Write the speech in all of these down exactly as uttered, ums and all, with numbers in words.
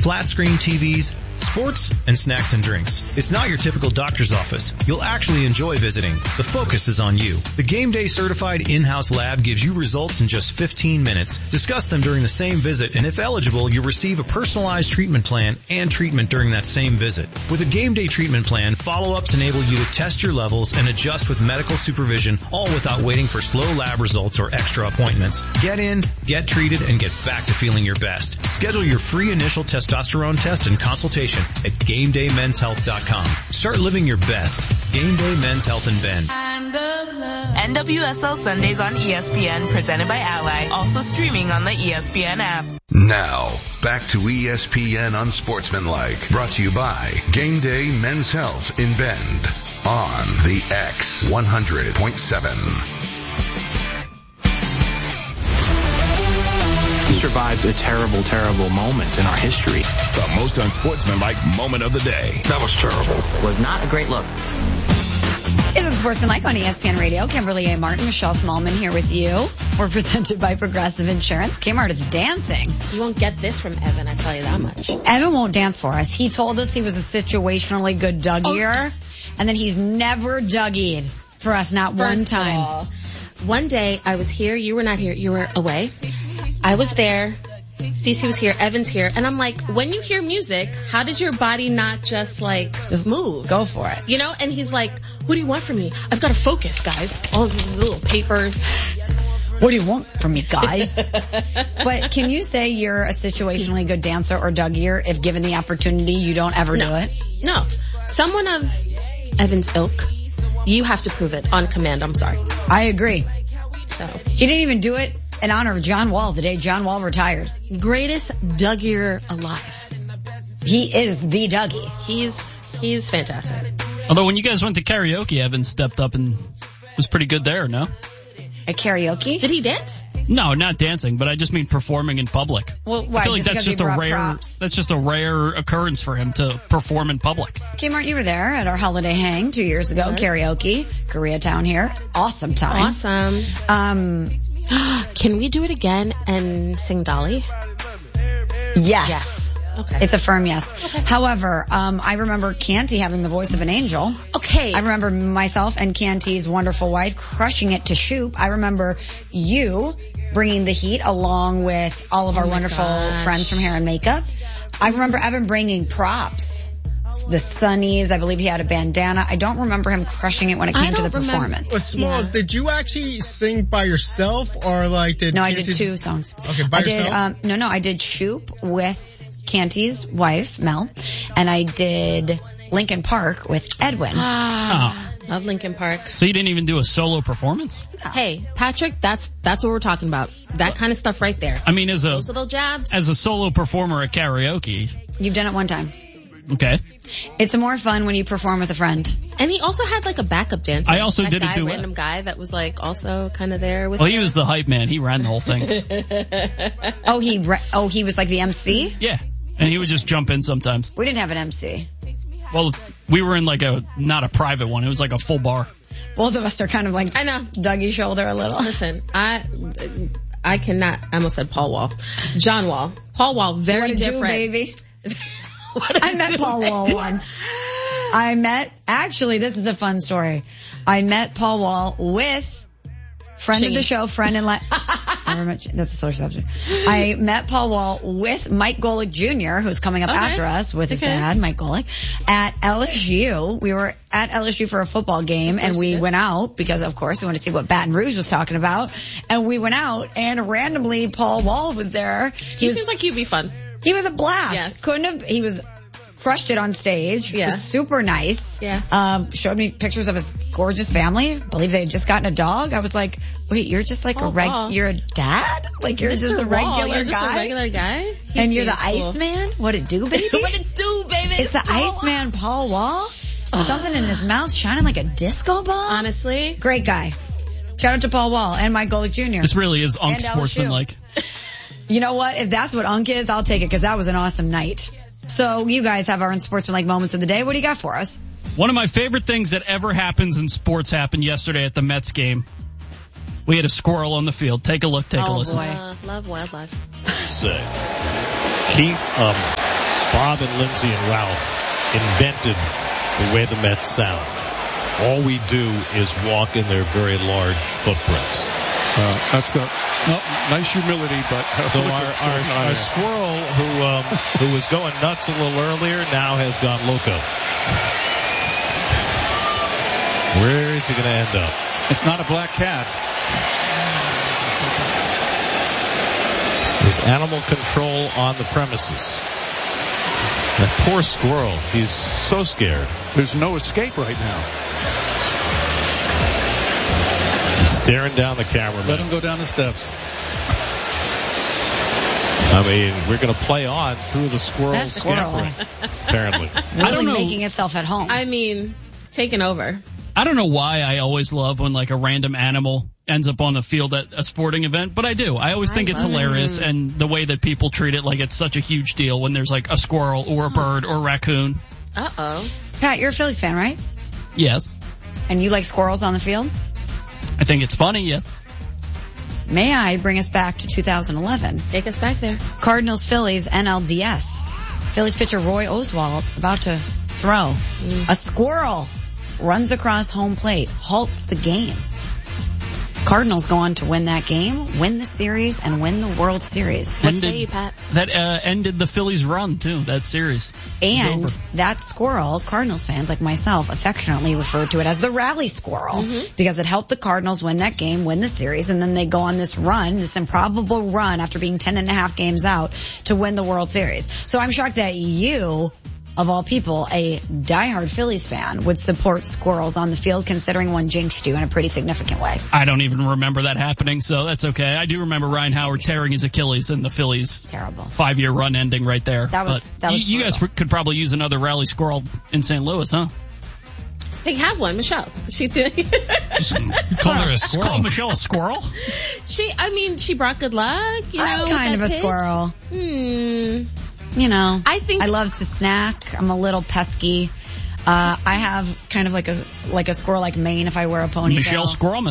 flat screen T Vs, sports, and snacks and drinks. It's not your typical doctor's office. You'll actually enjoy visiting. The focus is on you. The Game Day certified in-house lab gives you results in just fifteen minutes. Discuss them during the same visit, and if eligible, you'll receive a personalized treatment plan and treatment during that same visit. With a Game Day treatment plan, follow-ups enable you to test your levels and adjust with medical supervision, all without waiting for slow lab results or extra appointments. Get in, get treated, and get back to feeling your best. Schedule your free initial testosterone test and consultation at game day men's health dot com. Start living your best. Game Day Men's Health in Bend. N W S L Sundays on E S P N, presented by Ally. Also streaming on the E S P N app. Now, back to E S P N Unsportsmanlike. Brought to you by Game Day Men's Health in Bend. On the X one hundred point seven. We survived a terrible, terrible moment in our history. The most unsportsmanlike moment of the day. That was terrible. Was not a great look. Isn't Sportsmanlike on E S P N Radio? Kimberly A. Martin, Michelle Smallman here with you. We're presented by Progressive Insurance. Kmart is dancing. You won't get this from Evan, I tell you that much. Evan won't dance for us. He told us he was a situationally good Dougier, oh. and then he's never Dougied for us, not First one time. Of all, one day I was here, you were not here, you were away. I was there, Cece was here, Evan's here, and I'm like, when you hear music, how does your body not just like just move? Go for it. You know, and he's like, what do you want from me? I've got to focus, guys. All these little papers. What do you want from me, guys? But can you say you're a situationally good dancer or Dougier if given the opportunity you don't ever no. do it? No. Someone of Evan's ilk, you have to prove it on command, I'm sorry. I agree. So he didn't even do it in honor of John Wall the day John Wall retired. Greatest Dougier alive. He is the Dougie. He's he's fantastic. Although when you guys went to karaoke, Evan stepped up and was pretty good there, no? At karaoke? Did he dance? No, not dancing, but I just mean performing in public. Well, why? I feel like just that's just a rare props? that's just a rare occurrence for him to perform in public. Kmart, you were there at our holiday hang two years ago, yes. Karaoke, Koreatown here. Awesome time. Awesome. Um, can we do it again and sing Dolly? Yes. Yes. Okay. It's a firm yes. Okay. However, um, I remember Canty having the voice of an angel. Okay. I remember myself and Canty's wonderful wife crushing it to Shoop. I remember you bringing the heat along with all of our oh wonderful gosh. friends from Hair and Makeup. I remember Evan bringing props. The Sunnies, I believe he had a bandana. I don't remember him crushing it when it came to the remember. performance. Well, Smalls, yeah. Did you actually sing by yourself or like did... No, I did two songs. Okay, by I yourself? Did, um, no, no, I did Shoop with Canty's wife, Mel, and I did Linkin Park with Edwin. Ah, oh. Love Linkin Park. So you didn't even do a solo performance? No. Hey, Patrick, that's that's what we're talking about. That kind of stuff right there. I mean, as a Those little jabs. As a solo performer at karaoke. You've done it one time. Okay. It's more fun when you perform with a friend. And he also had like a backup dancer. I also that did guy, a duet. random guy that was like also kind of there with Well, him. he was the hype man. He ran the whole thing. oh, he re- oh he was like the M C? Yeah. And he would just jump in sometimes. We didn't have an M C. Well, we were in like a, not a private one. It was like a full bar. Both of us are kind of like, I know, Dougie shoulder a little. Listen, I, I cannot, I almost said Paul Wall. John Wall. Paul Wall, very what different. Do, baby? I met do, Paul baby? Wall once. I met, actually, this is a fun story. I met Paul Wall with friend Chingy. Of the show, friend and like, I met, that's a social subject. I met Paul Wall with Mike Golick Junior, who's coming up okay. after us with his okay. dad, Mike Golick, at L S U. We were at L S U for a football game and we went out because of course we wanted to see what Baton Rouge was talking about. And we went out and randomly Paul Wall was there. He, he was, seems like he'd be fun. He was a blast. Yes. Couldn't have, he was, crushed it on stage. Yeah. Was super nice. Yeah. Um, showed me pictures of his gorgeous family. I believe they had just gotten a dog. I was like, wait, you're just like oh, a reg, wow. you're a dad? Like you're Mister just a regular Wall, you're guy? just a regular guy? He and you're the cool. Iceman? What it do, baby? What it do, baby? It's the Paul Iceman Paul Wall. Something in his mouth shining like a disco ball. Honestly. Great guy. Shout out to Paul Wall and Mike Golick Junior This really is Unk sportsmanlike. You know what? If that's what Unk is, I'll take it because that was an awesome night. So you guys have our unsportsmanlike moments of the day. What do you got for us? One of my favorite things that ever happens in sports happened yesterday at the Mets game. We had a squirrel on the field. Take a look. Take oh, a listen. Boy. Uh, love wildlife. Sick. Keep um Bob and Lindsay and Ralph invented the way the Mets sound. All we do is walk in their very large footprints. Uh, that's a no, nice humility, but uh, so our, our, our squirrel who um, who was going nuts a little earlier now has gone loco. Where is he going to end up? It's not a black cat. There's animal control on the premises. That poor squirrel, he's so scared. There's no escape right now. He's staring down the camera. Let him go down the steps. I mean, we're going to play on through the squirrel That squirrel. scampering, apparently. Really I don't know. Making itself at home. I mean, taking over. I don't know why I always love when like a random animal ends up on the field at a sporting event, but I do. I always think I it's hilarious, it. And the way that people treat it like it's such a huge deal when there's like a squirrel or a bird or a raccoon. Uh-oh. Pat, you're a Phillies fan, right? Yes. And you like squirrels on the field? I think it's funny, yes. May I bring us back to two thousand eleven? Take us back there. Cardinals Phillies N L D S. Phillies pitcher Roy Oswalt about to throw. Mm. A squirrel runs across home plate, halts the game. Cardinals go on to win that game, win the series, and win the World Series. What say you, Pat? That uh, ended the Phillies' run, too, that series. And that squirrel, Cardinals fans like myself affectionately refer to it as the rally squirrel, mm-hmm. because it helped the Cardinals win that game, win the series, and then they go on this run, this improbable run after being ten and a half games out to win the World Series. So I'm shocked that you, of all people, a diehard Phillies fan, would support squirrels on the field, considering one jinxed you in a pretty significant way. I don't even remember that happening, so that's okay. I do remember Ryan Howard tearing his Achilles in the Phillies' terrible five-year run ending right there. That was but that was you, you guys could probably use another rally squirrel in Saint Louis, huh? They have one, Michelle. She doing? Call her a squirrel. Call Michelle a squirrel? She, I mean, she brought good luck. You know, I'm kind of a pitch. squirrel. Hmm. You know, I think I love to snack. I'm a little pesky. Uh, I have kind of like a like a squirrel-like mane if I wear a ponytail. Michelle Squirrelman.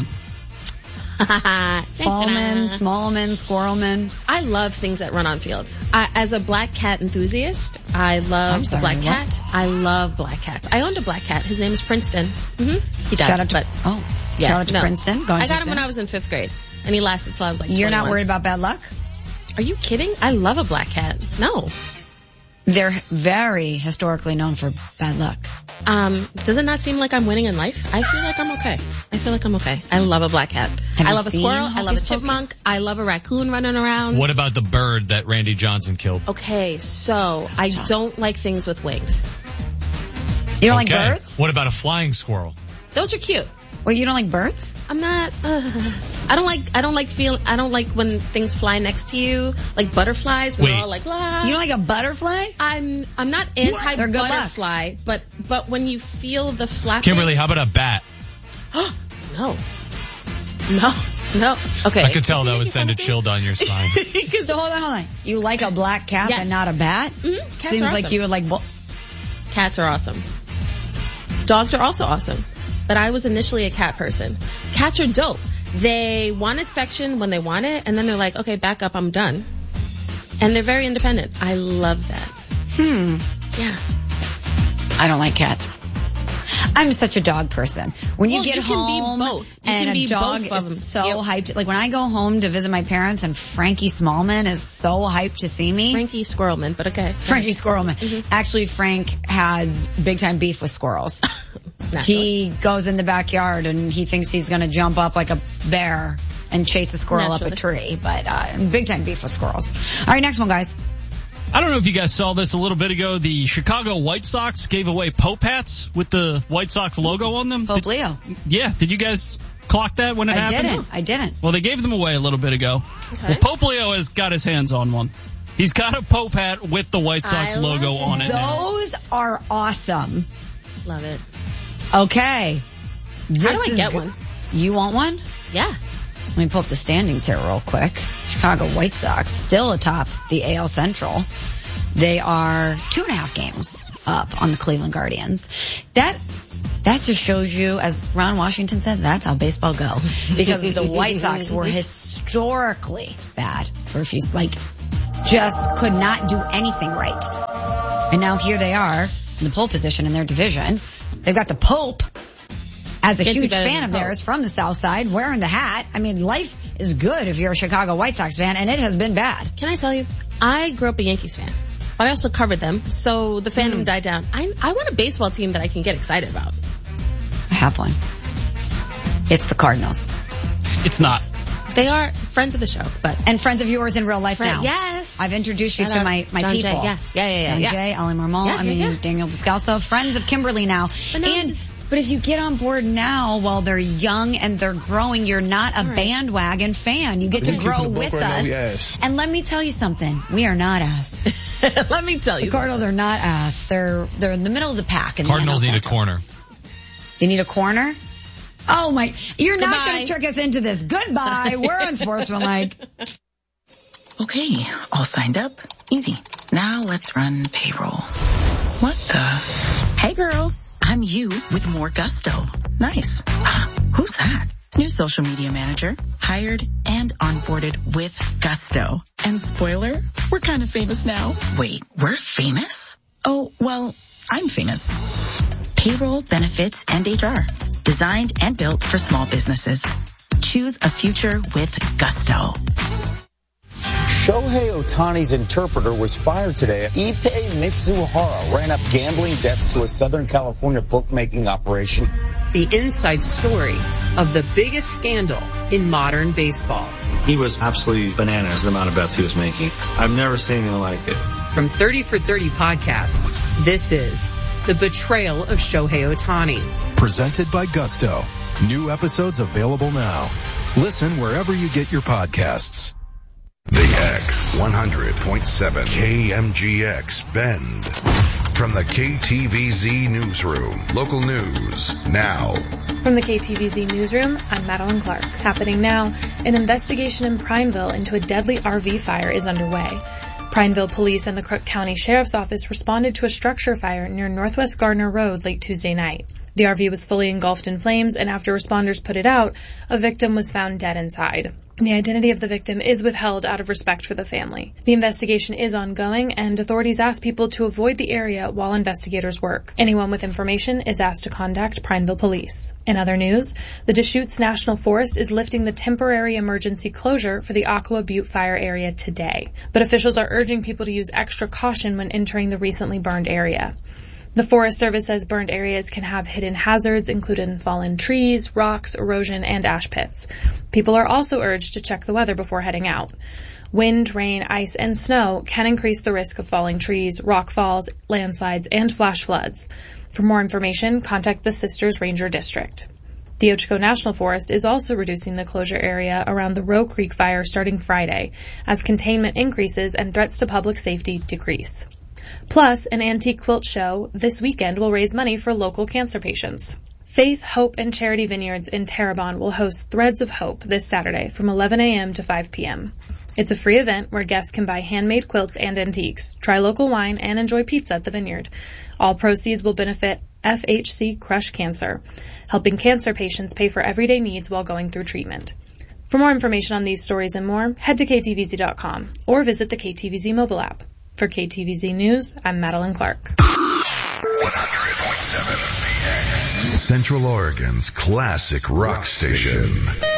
Fallman, Smallman, Squirrelman. I love things that run on fields. I, as a black cat enthusiast, I love sorry, black what? cat. I love black cats. I owned a black cat. His name is Princeton. Mm-hmm. He died. Shout out to, but, oh, yeah, shout out to no. Princeton. Going I got him soon. when I was in fifth grade, and he lasted till I was like You're twenty-one. not worried about bad luck? Are you kidding? I love a black cat. No. They're very historically known for bad luck. Um, does it not seem like I'm winning in life? I feel like I'm okay. I feel like I'm okay. I love a black cat. Have I you love a seen squirrel. I love a Hocus chipmunk. Pocus? I love a raccoon running around. What about the bird that Randy Johnson killed? Okay, so I don't like things with wings. You don't okay. like birds? What about a flying squirrel? Those are cute. Well, you don't like birds? I'm not, uh, I don't like, I don't like feel, I don't like when things fly next to you, like butterflies, when Wait. they're all like, blah. You don't like a butterfly? I'm, I'm not anti-butterfly, but, but when you feel the flapping. Kimberly, how about a bat? no. No. No. Okay. I could tell that would send a chill down your spine. So hold on, hold on. You like a black cat Yes. and not a bat? Mm-hmm. Cats Seems are like awesome. you would like... Bo- Cats are awesome. Dogs are also awesome. But I was initially a cat person. Cats are dope. They want affection when they want it, and then they're like, okay, back up, I'm done. And they're very independent. I love that. Hmm. Yeah. I don't like cats. I'm such a dog person. When you Well, get you can be home both. You and can a be dog both of is them. so Yep. hyped. Like when I go home to visit my parents and Frankie Smallman is so hyped to see me. Frankie Squirrelman, but okay. Frankie Squirrelman. Mm-hmm. Actually, Frank has big time beef with squirrels. Naturally. He goes in the backyard and he thinks he's going to jump up like a bear and chase a squirrel Naturally. up a tree. But uh, big time beef with squirrels. All right, next one, guys. I don't know if you guys saw this a little bit ago. The Chicago White Sox gave away Pope hats with the White Sox logo on them. Pope Did, Leo. Yeah. Did you guys clock that when it I happened? didn't. I didn't. Well, they gave them away a little bit ago. Okay. Well, Pope Leo has got his hands on one. He's got a Pope hat with the White Sox I logo love on it. now. Those are awesome. Love it. Okay. How This do I is get good. one? You want one? Yeah. Let me pull up the standings here real quick. Chicago White Sox still atop the A L Central. They are two and a half games up on the Cleveland Guardians. That that just shows you, as Ron Washington said, that's how baseball go. Because the White Sox were historically bad for a few, like, just could not do anything right. And now here they are in the pole position in their division. They've got the Pope as a Can't huge fan of theirs from the South Side wearing the hat. I mean, life is good if you're a Chicago White Sox fan, and it has been bad. Can I tell you, I grew up a Yankees fan, but I also covered them, so the fandom mm. died down. I, I want a baseball team that I can get excited about. I have one. It's the Cardinals. It's not. They are friends of the show, but and friends of yours in real life Friend, now. Yes, I've introduced Shout you to out my my John people. Jay. Yeah, yeah, yeah, yeah. John yeah. Jay, Ali Marmol. Yeah, I yeah, mean yeah. Daniel Descalso, friends of Kimberly now. But now and just, but if you get on board now while they're young and they're growing, you're not a right. bandwagon fan. You get to grow with us. And let me tell you something, we are not ass. Let me tell you, the Cardinals are not ass. They're they're in the middle of the pack. In Cardinals the need a corner. They need a corner. Oh my! You're Goodbye. not going to trick us into this. Goodbye. We're unsportsmanlike. Okay, all signed up. Easy. Now let's run payroll. What the? Hey girl, I'm you with more gusto. Nice. Uh, who's that? New social media manager, hired and onboarded with gusto. And spoiler, we're kind of famous now. Wait, we're famous? Oh, well, I'm famous. Payroll, benefits, and H R. Designed and built for small businesses. Choose a future with gusto. Shohei Ohtani's interpreter was fired today. Ippei Mitsuhara ran up gambling debts to a Southern California bookmaking operation. The inside story of the biggest scandal in modern baseball. He was absolutely bananas, the amount of bets he was making. I've never seen anything like it. From thirty for thirty podcasts, this is The Betrayal of Shohei Ohtani. Presented by Gusto. New episodes available now. Listen wherever you get your podcasts. The X one hundred point seven K M G X Bend. From the K T V Z Newsroom. Local news now. From the K T V Z Newsroom, I'm Madeline Clark. Happening now, an investigation in Prineville into a deadly R V fire is underway. Prineville Police and the Crook County Sheriff's Office responded to a structure fire near Northwest Gardner Road late Tuesday night. The R V was fully engulfed in flames, and after responders put it out, a victim was found dead inside. The identity of the victim is withheld out of respect for the family. The investigation is ongoing, and authorities ask people to avoid the area while investigators work. Anyone with information is asked to contact Prineville Police. In other news, the Deschutes National Forest is lifting the temporary emergency closure for the Aqua Butte fire area today. But officials are urging people to use extra caution when entering the recently burned area. The Forest Service says burned areas can have hidden hazards, including fallen trees, rocks, erosion, and ash pits. People are also urged to check the weather before heading out. Wind, rain, ice, and snow can increase the risk of falling trees, rock falls, landslides, and flash floods. For more information, contact the Sisters Ranger District. The Ochoco National Forest is also reducing the closure area around the Roe Creek fire starting Friday, as containment increases and threats to public safety decrease. Plus, an antique quilt show this weekend will raise money for local cancer patients. Faith, Hope, and Charity Vineyards in Terrebonne will host Threads of Hope this Saturday from eleven a.m. to five p.m. It's a free event where guests can buy handmade quilts and antiques, try local wine, and enjoy pizza at the vineyard. All proceeds will benefit F H C Crush Cancer, helping cancer patients pay for everyday needs while going through treatment. For more information on these stories and more, head to K T V Z dot com or visit the K T V Z mobile app. For K T V Z News, I'm Madeline Clark. one hundred point seven Central Oregon's classic rock station.